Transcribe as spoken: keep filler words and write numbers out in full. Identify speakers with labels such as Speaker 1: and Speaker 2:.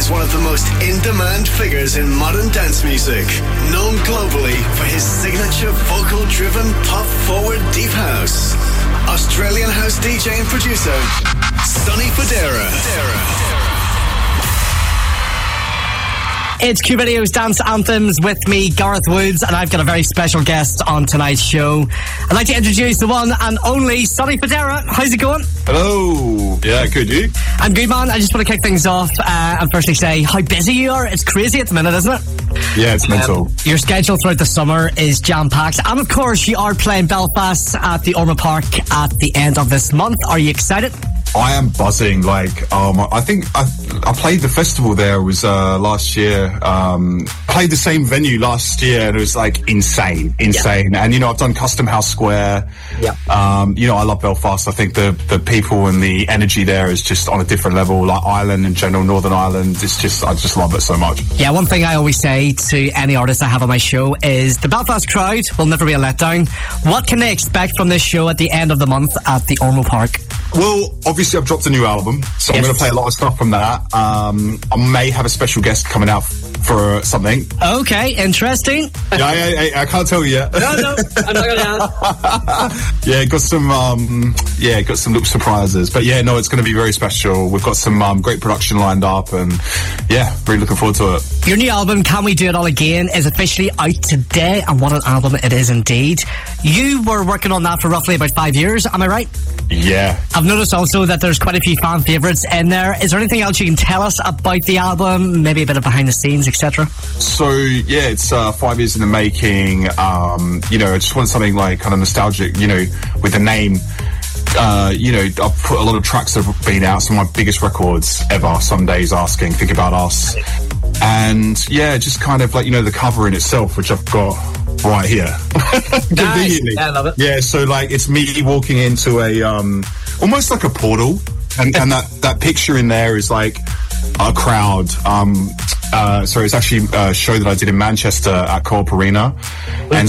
Speaker 1: as one of the most in-demand figures in modern dance music, known globally for his signature vocal-driven pop-forward deep house. Australian house D J and producer, Sonny Fodera.
Speaker 2: It's Q Radio's Dance Anthems with me, Gareth Woods, and I've got a very special guest on tonight's show. I'd like to introduce the one and only Sonny Fodera. How's it going?
Speaker 3: Hello. Yeah, good, you?
Speaker 2: I'm good, man. I just want to kick things off uh, and firstly say how busy you are. It's crazy at the minute, isn't it?
Speaker 3: Yeah, it's mental.
Speaker 2: Um, your schedule throughout the summer is jam-packed. And of course, you are playing Belfast at the Ormeau Park at the end of this month. Are you excited?
Speaker 3: I am buzzing. Like, um, I think I, I played the festival there. It was uh, last year. Um, played the same venue last year, and it was like insane, insane. Yeah. And you know, I've done Custom House Square.
Speaker 2: Yeah.
Speaker 3: Um, you know, I love Belfast. I think the the people and the energy there is just on a different level. Like Ireland in general, Northern Ireland. It's just, I just love it so much.
Speaker 2: Yeah. One thing I always say to any artist I have on my show is the Belfast crowd will never be a letdown. What can they expect from this show at the end of the month at the Ormeau Park?
Speaker 3: Well, obviously I've dropped a new album, so
Speaker 2: yes.
Speaker 3: I'm going to play a lot of stuff from that. Um, I may have a special guest coming out for something.
Speaker 2: Okay, interesting.
Speaker 3: Yeah, I, I, I can't tell you yet.
Speaker 2: No, no, I'm not going to ask.
Speaker 3: Yeah, got some, um, yeah, got some little surprises. But yeah, no, it's going to be very special. We've got some um, great production lined up, and yeah, really looking forward to it.
Speaker 2: Your new album, Can We Do It All Again, is officially out today, and what an album it is indeed. You were working on that for roughly about five years, am I right?
Speaker 3: Yeah.
Speaker 2: I've noticed also that there's quite a few fan favourites in there. Is there anything else you can tell us about the album? Maybe a bit of behind the scenes, et cetera?
Speaker 3: So, yeah, it's uh, five years in the making. Um, you know, I just want something like kind of nostalgic, you know, with the name. Uh, you know, I've put a lot of tracks that have been out, some of my biggest records ever. Some Days Asking, Think About Us. And, yeah, just kind of like, you know, the cover in itself, which I've got right here.
Speaker 2: Nice. Yeah, I love it.
Speaker 3: Yeah, so like it's me walking into a um almost like a portal, and, and that that picture in there is like a crowd. Um uh sorry, it's actually a show that I did in Manchester at Co-op Arena, and